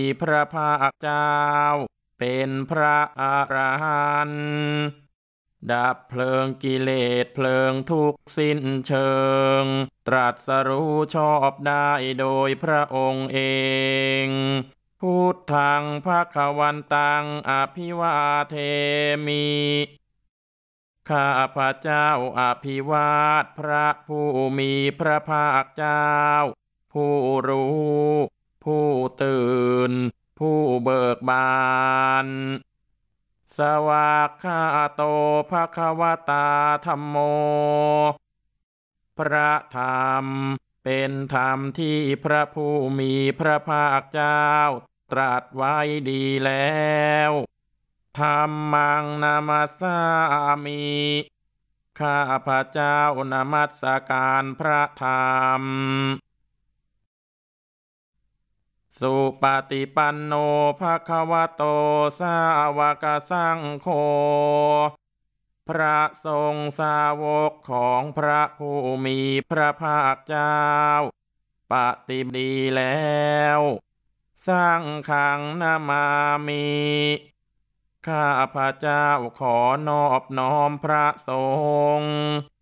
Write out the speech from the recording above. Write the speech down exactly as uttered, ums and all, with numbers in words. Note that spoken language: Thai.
พระภาคเจ้าเป็นพระอรหันต์ดับเพลิงกิเลสเพลิงทุกข์สิ้นเชิงตรัสรู้ชอบได้โดยพระองค์เองพุทธังภควันตังอภิวาเทมิข้าพระเจ้าอภิวาทพระผู้มีพระภาคเจ้าผู้รู้ผู้ตื่นผู้เบิกบานสวากขาโตภควตาธัมโมพระธรรมเป็นธรรมที่พระผู้มีพระภาคเจ้าตรัสไว้ดีแล้วธัมมังนามัสสามิข้าพระเจ้านมัสการพระธรรมสุปฏิปันโนภควโตสาวกสังโฆพระสงฆ์สาวกของพระผู้มีพระภาคเจ้าปฏิบัติดีแล้วสังฆังนามามิข้าพระเจ้าขอนอบน้อมพระสงฆ์